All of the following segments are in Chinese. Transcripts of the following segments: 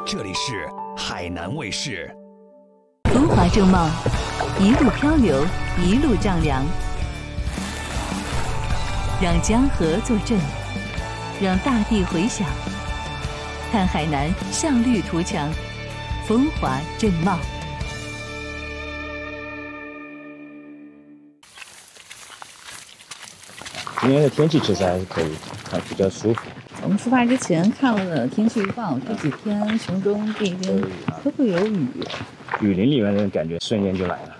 这里是海南卫视。 风华正茂，一路漂流，一路丈量，让江河作证，让大地回响。看海南向绿图强，风华正茂。 今天的天气其实还是可以，比较舒服。 我们出发之前看了天气预报，这几天雄中这边都会有雨， 雨林里面的感觉瞬间就来了。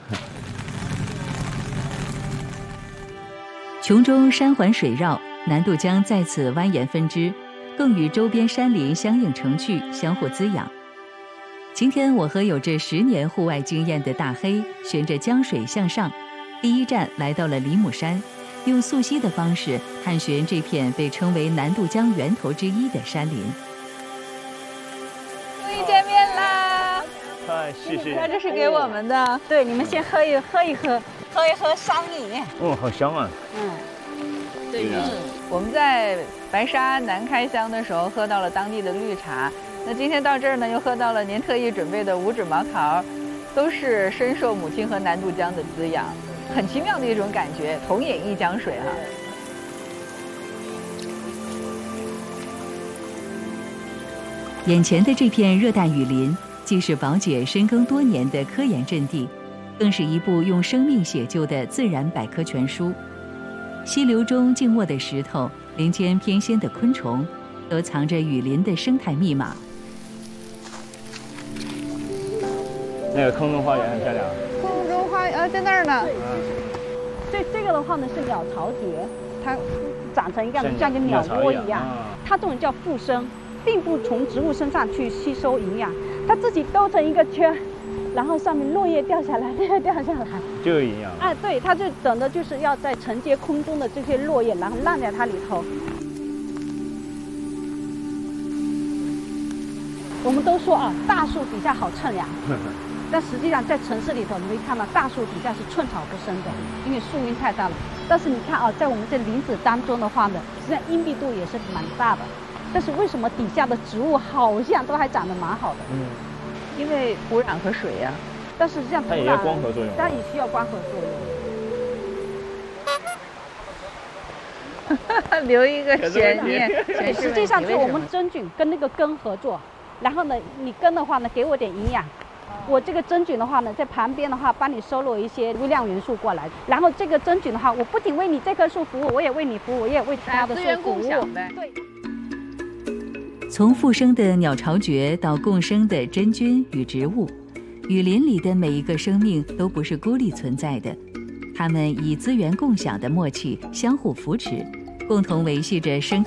琼中山环水绕，南渡江在此蜿蜒分支，更与周边山林相映成趣，相互滋养。今天我和有着10年户外经验的大黑，循着江水向上，第一站来到了梨木山，用溯溪的方式探寻这片被称为南渡江源头之一的山林。 终于见面啦！ 谢谢。 这是给我们的，对，你们先喝一喝桑饮。 哦，好香啊！ 对，我们在白沙南开乡的时候喝到了当地的绿茶，那今天到这儿呢，又喝到了您特意准备的五指毛桃，都是深受母亲河南渡江的滋养。很奇妙的一种感觉，同饮一江水啊。 眼前的这片热带雨林，既是宝姐深耕多年的科研阵地，更是一部用生命写就的自然百科全书。溪流中静卧的石头，林间翩跹的昆虫，都藏着雨林的生态密码。 那个空中花园很漂亮。 空中花园在那儿呢。 这个的话呢是鸟巢蕨，它长成一个像个鸟窝一样，它这种叫附生，并不从植物身上去吸收营养，它自己兜成一个圈，然后上面落叶掉下来， 就有营养。 哎，对，它就等的就是要在承接空中的这些落叶，然后烂在它里头。我们都说啊，大树底下好乘凉。但实际上，在城市里头，你会看到大树底下是寸草不生的，因为树荫太大了。但是你看啊，在我们这林子当中的话呢，实际上荫蔽度也是蛮大的。但是为什么底下的植物好像都还长得蛮好的？ 因为土壤和水呀。 但实际上它也有光合作用。 它也需要光合作用。留一个悬念。 实际上是我们真菌跟那个根合作，然后呢，你根的话呢，给我点营养。我这个真菌的话呢，在旁边的话帮你收录一些微量元素过来，然后这个真菌的话，我不仅为你这棵树服务，我也为你服务，我也为其他的树服务。对。 从附生的鸟巢蕨到共生的真菌与植物，雨林里的每一个生命都不是孤立存在的，它们以资源共享的默契相互扶持，共同维系着生态